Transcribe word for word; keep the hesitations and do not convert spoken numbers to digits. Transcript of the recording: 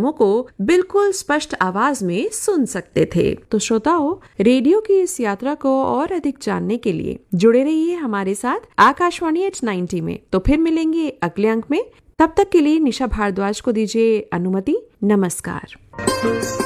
कार्यक्रमों को बिल्कुल स्पष्ट आवाज में सुन सकते थे। तो श्रोताओं, रेडियो की इस यात्रा को और अधिक जानने के लिए जुड़े रहिए हमारे साथ आकाशवाणी एच नाइन्टी में। तो फिर मिलेंगे अगले अंक में। तब तक के लिए निशा भारद्वाज को दीजिए अनुमति। नमस्कार।